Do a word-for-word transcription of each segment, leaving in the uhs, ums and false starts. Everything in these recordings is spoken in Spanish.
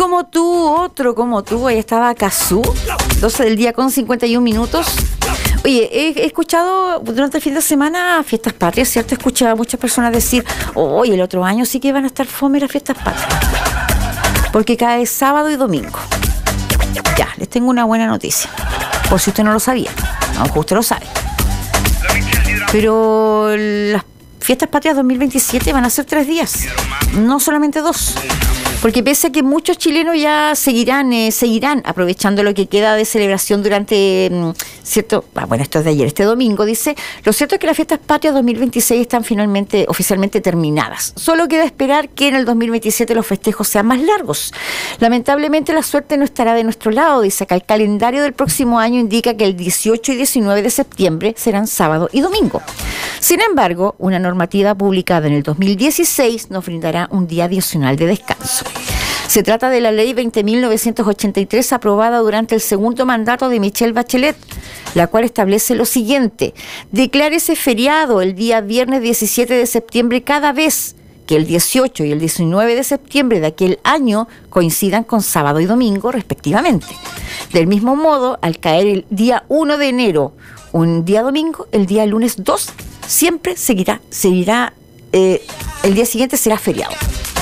como tú, otro como tú. Ahí estaba Cazzu, doce del día con cincuenta y un minutos. Oye, he, he escuchado durante el fin de semana fiestas patrias, ¿cierto? He escuchado a muchas personas decir, oye, el otro año sí que van a estar fome las fiestas patrias, porque cae sábado y domingo. Ya, les tengo una buena noticia, por si usted no lo sabía, aunque usted lo sabe. Pero las fiestas patrias dos mil veintisiete van a ser tres días, no solamente dos. Porque pese a que muchos chilenos ya seguirán eh, seguirán aprovechando lo que queda de celebración durante, mm, cierto, ah, bueno, esto es de ayer, este domingo, dice, lo cierto es que las fiestas patrias dos mil veintiséis están finalmente, oficialmente terminadas. Solo queda esperar que en el dos mil veintisiete los festejos sean más largos. Lamentablemente la suerte no estará de nuestro lado, dice acá. El calendario del próximo año indica que el dieciocho y diecinueve de septiembre serán sábado y domingo. Sin embargo, una normativa publicada en el dos mil dieciséis nos brindará un día adicional de descanso. Se trata de la Ley veinte mil novecientos ochenta y tres, aprobada durante el segundo mandato de Michelle Bachelet, la cual establece lo siguiente: declárese feriado el día viernes diecisiete de septiembre cada vez que el dieciocho y el diecinueve de septiembre de aquel año coincidan con sábado y domingo, respectivamente. Del mismo modo, al caer el día uno de enero, un día domingo, el día lunes dos, siempre seguirá, seguirá eh, el día siguiente será feriado.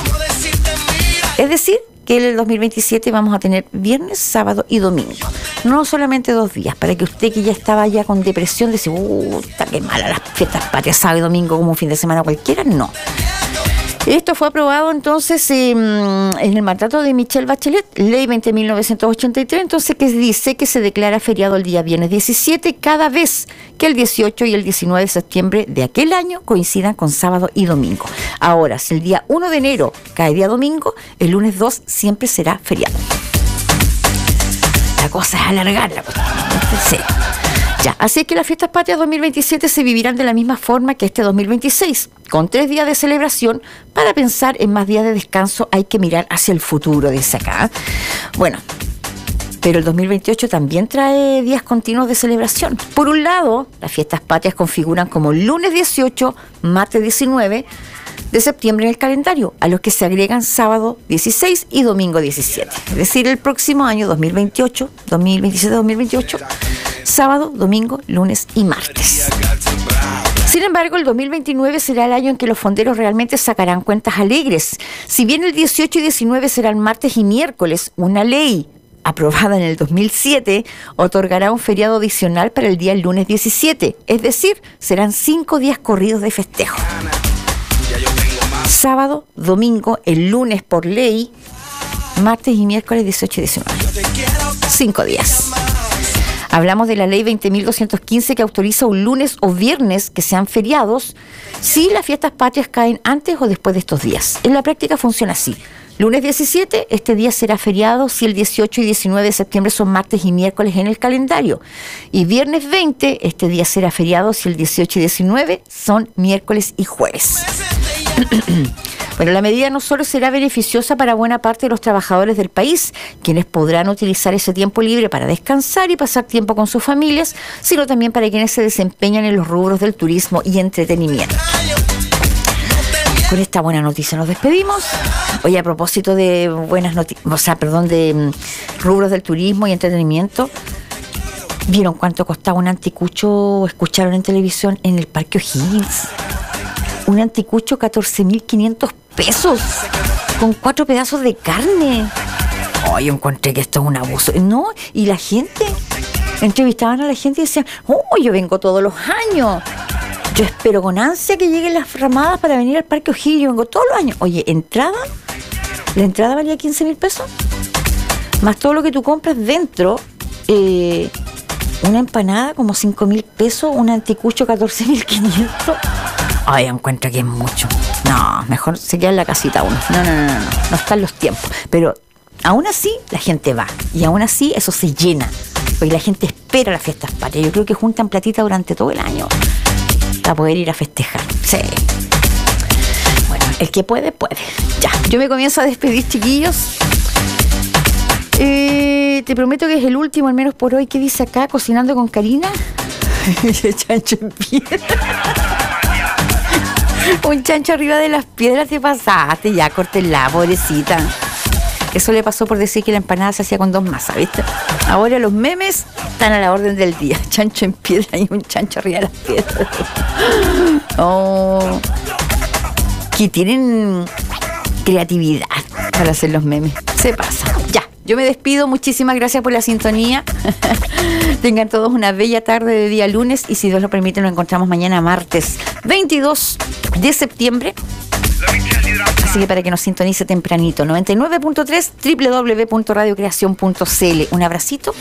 Es decir, que en el dos mil veintisiete vamos a tener viernes, sábado y domingo. No solamente dos días, para que usted que ya estaba ya con depresión, dice, uh, está que mala las fiestas patrias, sábado y domingo como un fin de semana cualquiera, no. Esto fue aprobado entonces eh, en el mandato de Michelle Bachelet, Ley veinte mil novecientos ochenta y tres, entonces que dice que se declara feriado el día viernes diecisiete cada vez que el dieciocho y el diecinueve de septiembre de aquel año coincidan con sábado y domingo. Ahora, si el día uno de enero cae día domingo, el lunes dos siempre será feriado. La cosa es alargar la cuestión. Sí. Ya, así es que las fiestas patrias dos mil veintisiete se vivirán de la misma forma que este dos mil veintiséis, con tres días de celebración. Para pensar en más días de descanso hay que mirar hacia el futuro, dice acá. Bueno, pero el dos mil veintiocho también trae días continuos de celebración. Por un lado, las fiestas patrias configuran como lunes dieciocho, martes diecinueve de septiembre en el calendario, a los que se agregan sábado dieciséis y domingo diecisiete. Es decir, el próximo año dos mil veintiocho, dos mil veintisiete dos mil veintiocho, sábado, domingo, lunes y martes. Sin embargo, el dos mil veintinueve será el año en que los fonderos realmente sacarán cuentas alegres. Si bien el dieciocho y diecinueve serán martes y miércoles, una ley aprobada en el dos mil siete otorgará un feriado adicional para el día lunes diecisiete. Es decir, serán cinco días corridos de festejo. Sábado, domingo, el lunes por ley, martes y miércoles dieciocho y diecinueve. Cinco días. Hablamos de la ley veinte mil doscientos quince que autoriza un lunes o viernes que sean feriados si las fiestas patrias caen antes o después de estos días. En la práctica funciona así. Lunes diecisiete, este día será feriado si el dieciocho y diecinueve de septiembre son martes y miércoles en el calendario. Y viernes veinte, este día será feriado si el dieciocho y diecinueve son miércoles y jueves. Bueno, la medida no solo será beneficiosa para buena parte de los trabajadores del país, quienes podrán utilizar ese tiempo libre para descansar y pasar tiempo con sus familias, sino también para quienes se desempeñan en los rubros del turismo y entretenimiento. Con esta buena noticia nos despedimos. Oye, a propósito de buenas noticias, o sea, perdón, de um, rubros del turismo y entretenimiento, ¿vieron cuánto costaba un anticucho? ¿Escucharon en televisión en el Parque O'Higgins? Un anticucho, catorce mil quinientos pesos, con cuatro pedazos de carne. Ay, yo encontré que esto es un abuso. No, y la gente, entrevistaban a la gente y decían, oh, yo vengo todos los años. Yo espero con ansia que lleguen las ramadas para venir al Parque O'Higgins. Yo vengo todos los años. Oye, entrada, la entrada valía quince mil pesos, más todo lo que tú compras dentro. Eh, una empanada como cinco mil pesos, un anticucho catorce mil quinientos. Ay, encuentro que es mucho. No, mejor se queda en la casita uno. No, no, no, no, no, no están los tiempos. Pero aún así la gente va, y aún así eso se llena, porque la gente espera las fiestas patrias. Yo creo que juntan platita durante todo el año para poder ir a festejar. Sí. Bueno, el que puede, puede. Ya, yo me comienzo a despedir, chiquillos. Eh, te prometo que es el último, al menos por hoy. ¿Qué dice acá? Cocinando con Karina. Chancho en piedra. Un chancho arriba de las piedras, te pasaste. Ya, córtenla, pobrecita. Eso le pasó por decir que la empanada se hacía con dos masas, ¿viste? Ahora los memes están a la orden del día. Chancho en piedra y un chancho arriba de las piedras. Oh, que tienen creatividad para hacer los memes. Se pasa. Ya, yo me despido. Muchísimas gracias por la sintonía. Tengan todos una bella tarde de día lunes y si Dios lo permite nos encontramos mañana martes veintidós de septiembre. Así que para que nos sintonice tempranito, noventa y nueve punto tres, doble u doble u doble u punto radio creación punto c l. Un abracito